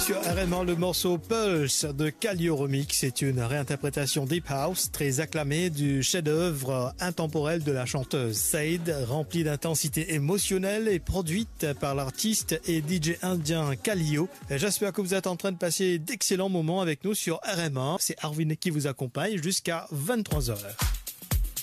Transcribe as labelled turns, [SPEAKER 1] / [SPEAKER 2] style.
[SPEAKER 1] Sur RMA, le morceau Pulse de Kallio Remix, c'est une réinterprétation Deep House très acclamée du chef-d'œuvre intemporel de la chanteuse Saïd, remplie d'intensité émotionnelle et produite par l'artiste et DJ indien Kallio. J'espère que vous êtes en train de passer d'excellents moments avec nous sur RMA. C'est Arvin qui vous accompagne jusqu'à 23h.